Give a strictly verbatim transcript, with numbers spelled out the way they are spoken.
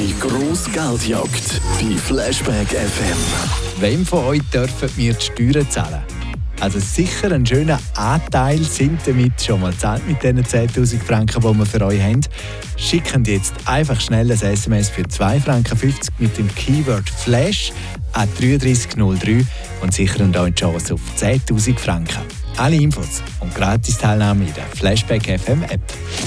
Die grosse Geldjagd bei Flashback F M. Wem von euch dürfen wir die Steuern zahlen? Also sicher einen schönen Anteil sind damit schon mal gezahlt mit diesen zehntausend Franken, die wir für euch haben. Schicken jetzt einfach schnell ein S M S für zwei Franken fünfzig mit dem Keyword Flash an drei drei null drei und sichern euch die Chance auf zehntausend Franken. Alle Infos und gratis Teilnahme in der Flashback F M App.